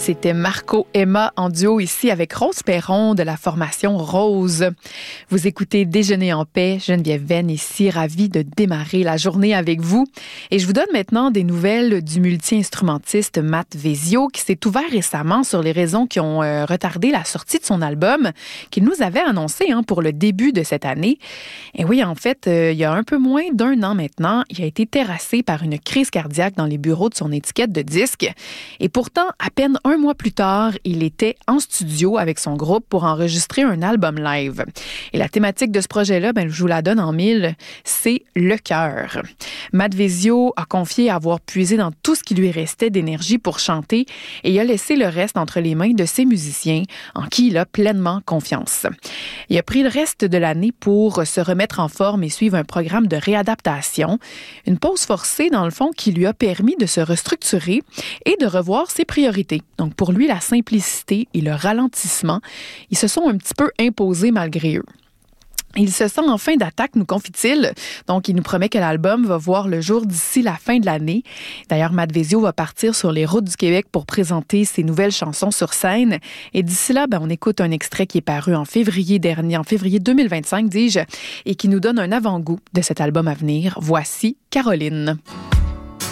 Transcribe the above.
C'était Marco Emma en duo ici avec Rose Perron de la formation Rose. Vous écoutez Déjeuner en paix. Geneviève Venn ici, ravie de démarrer la journée avec vous. Et je vous donne maintenant des nouvelles du multi-instrumentiste Matt Vezio qui s'est ouvert récemment sur les raisons qui ont retardé la sortie de son album qu'il nous avait annoncé pour le début de cette année. Et oui, en fait, il y a un peu moins d'1 an maintenant, il a été terrassé par une crise cardiaque dans les bureaux de son étiquette de disques. Et pourtant, à peine 1 mois plus tard, il était en studio avec son groupe pour enregistrer un album live. Et la thématique de ce projet-là, je vous la donne en mille, c'est le cœur. Matt Vezio a confié avoir puisé dans tout ce qui lui restait d'énergie pour chanter et il a laissé le reste entre les mains de ses musiciens en qui il a pleinement confiance. Il a pris le reste de l'année pour se remettre en forme et suivre un programme de réadaptation. Une pause forcée, dans le fond, qui lui a permis de se restructurer et de revoir ses priorités. Donc, pour lui, la simplicité et le ralentissement, ils se sont un petit peu imposés malgré eux. Il se sent en fin d'attaque, nous confie-t-il. Donc, il nous promet que l'album va voir le jour d'ici la fin de l'année. D'ailleurs, Matt Vezio va partir sur les routes du Québec pour présenter ses nouvelles chansons sur scène. Et d'ici là, on écoute un extrait qui est paru en février 2025, dis-je, et qui nous donne un avant-goût de cet album à venir. Voici Caroline.